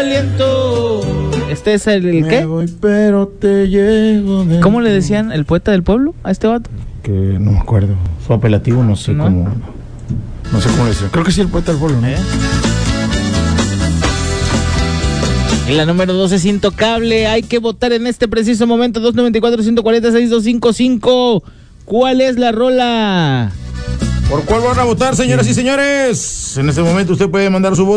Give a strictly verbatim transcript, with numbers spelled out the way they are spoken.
aliento. ¿Este es el, el qué? Me voy, pero te llevo de... ¿Cómo le decían el poeta del pueblo a este vato? Que no me acuerdo. Su apelativo no sé ¿No? cómo. No sé cómo le decía. Creo que sí, el poeta del pueblo, ¿no? ¿Eh? En la número dos es Intocable. Hay que votar en este preciso momento. dos noventa y cuatro, ciento cuarenta y seis, doscientos cincuenta y cinco. ¿Cuál es la rola? ¿Por cuál van a votar, señoras y señores? En este momento usted puede mandar su voto.